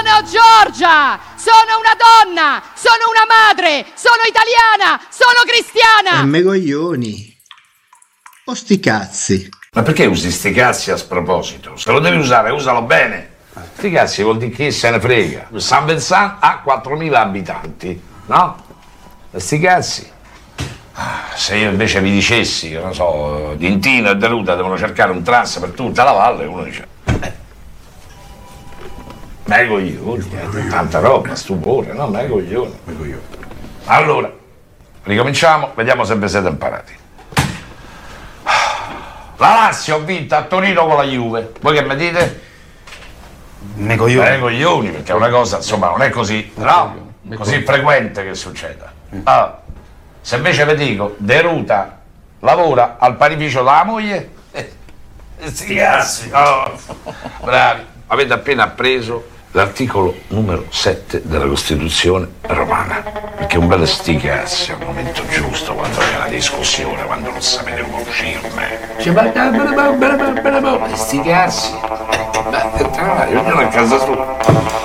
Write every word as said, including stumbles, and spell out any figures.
Sono Giorgia, sono una donna, sono una madre, sono italiana, sono cristiana. E me coglioni. O sti cazzi. Ma perché usi sti cazzi a sproposito? Se lo devi usare, usalo bene. Sti cazzi vuol dire che se ne frega. San Vincent ha quattromila abitanti, no? E sti cazzi. Se io invece vi dicessi, che non so, Dintino e Deruta devono cercare un trans per tutta la valle, uno dice... Eh, ma i coglioni, eh, tanta roba, stupore, no? Ma i coglioni. Allora, ricominciamo, vediamo se vi siete imparati. La Lazio ha vinto a Torino con la Juve. Voi che mi dite? Me coglioni. Eh, coglioni, perché è una cosa, insomma, non è così, no? Così frequente che succeda. Ah, se invece vi dico, Deruta lavora al panificio della moglie, eh, sti cazzi, oh, bravi. Avete appena appreso l'articolo numero sette della Costituzione romana, perché un bel sti cazzi al momento giusto, quando c'è la discussione, quando non sapete come uscirne. Sti cazzi, beh, ognuno a casa sua.